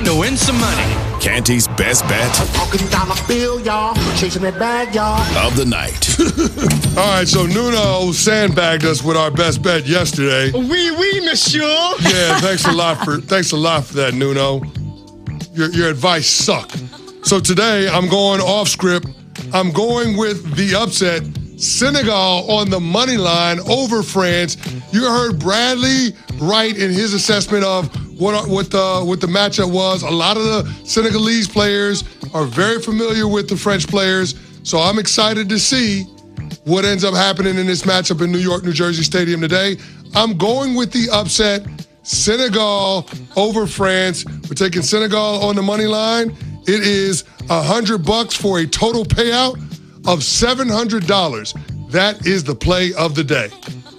time to win some money. Canty's best bet Talking dollar bill, y'all. Chasing that bag, y'all. of the night. All right, so Nuno sandbagged us with our best bet yesterday. Oui, monsieur. Yeah, thanks a lot for that, Nuno. Your advice sucked. So today I'm going off script. I'm going with the upset. Senegal on the money line over France. You heard Bradley right in his assessment of what the matchup was. A lot of the Senegalese players are very familiar with the French players, so I'm excited to see what ends up happening in this matchup in New York, New Jersey Stadium today. I'm going with the upset, Senegal over France. We're taking Senegal on the money line. It is $100 for a total payout of $700. That is the play of the day.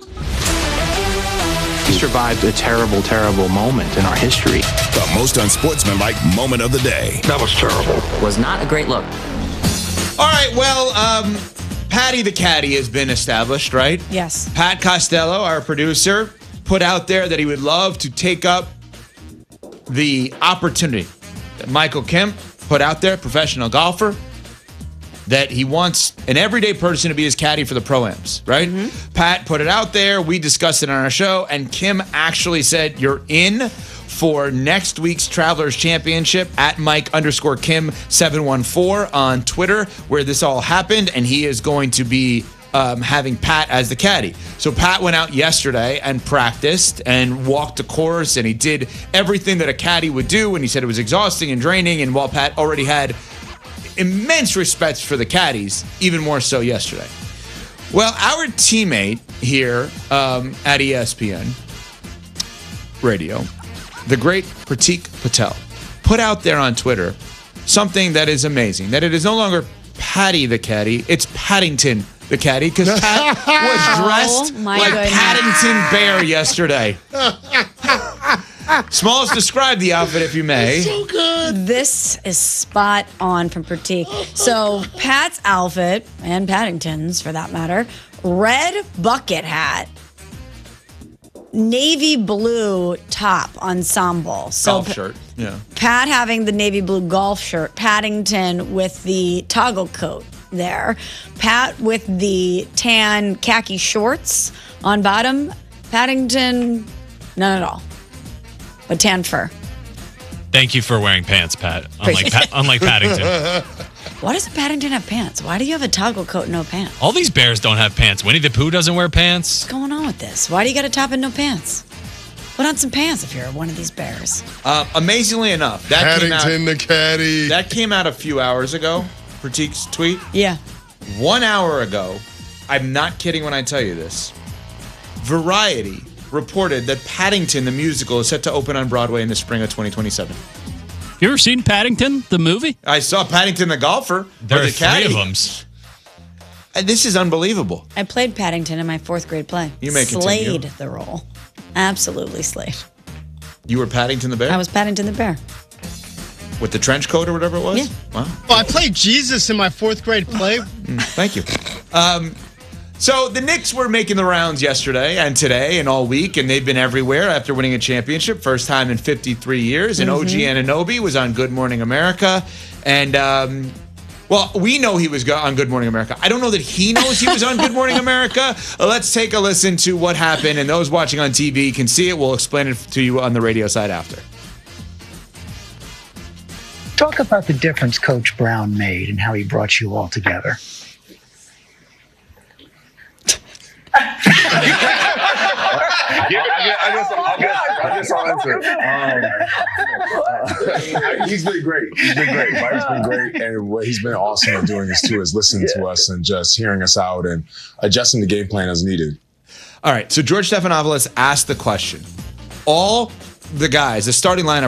We survived a terrible, terrible moment in our history. The most unsportsmanlike moment of the day. That was terrible. Was not a great look. All right, well, Patty the Caddy has been established, right? Yes. Pat Costello, our producer, put out there that he would love to take up the opportunity that Michael Kemp put out there, professional golfer, that he wants an everyday person to be his caddy for the Pro-Ams, right? Mm-hmm. Pat put it out there. We discussed it on our show, and Kim actually said, you're in for next week's Travelers Championship at Mike_Kim714 on Twitter, where this all happened, and he is going to be having Pat as the caddy. So Pat went out yesterday and practiced and walked the course, and he did everything that a caddy would do, and he said it was exhausting and draining, and while Pat already had immense respect for the caddies, even more so yesterday. Well, our teammate here at ESPN Radio, the great Pratik Patel, put out there on Twitter something that is amazing, that it is no longer Patty the caddy, it's Paddington the caddy, because Pat was dressed like Paddington Bear yesterday. Smalls, describe the outfit, if you may. It's so good. This is spot on from Pratik. So Pat's outfit, and Paddington's for that matter, red bucket hat, navy blue top ensemble. So Golf shirt, yeah. Pat having the navy blue golf shirt, Paddington with the toggle coat there, Pat with the tan khaki shorts on bottom, Paddington, none at all. But tan fur. Thank you for wearing pants, Pat. Unlike Paddington. Why doesn't Paddington have pants? Why do you have a toggle coat and no pants? All these bears don't have pants. Winnie the Pooh doesn't wear pants. What's going on with this? Why do you got a top and no pants? Put on some pants if you're one of these bears. Amazingly enough, Paddington the caddy. That came out a few hours ago, Pratik's tweet. Yeah. 1 hour ago, I'm not kidding when I tell you this, Variety reported that Paddington the musical is set to open on Broadway in the spring of 2027. You ever seen Paddington, the movie? I saw Paddington the golfer. There are the caddy. 3 of them. And this is unbelievable. I played Paddington in my 4th grade play. You may continue. Slayed the role. Absolutely slayed. You were Paddington the Bear? I was Paddington the Bear. With the trench coat or whatever it was? Yeah. Wow. Oh, I played Jesus in my 4th grade play. Thank you. So the Knicks were making the rounds yesterday and today and all week, and they've been everywhere after winning a championship, first time in 53 years. And OG Anunoby was on Good Morning America. And, well, we know he was on Good Morning America. I don't know that he knows he was on Good Morning America. Let's take a listen to what happened, and those watching on TV can see it. We'll explain it to you on the radio side after. Talk about the difference Coach Brown made and how he brought you all together. I'll answer. He's been great. Mike's been great. And what he's been awesome at doing is listening to us and just hearing us out and adjusting the game plan as needed. All right, so George Stephanopoulos asked the question. All the guys, the starting lineup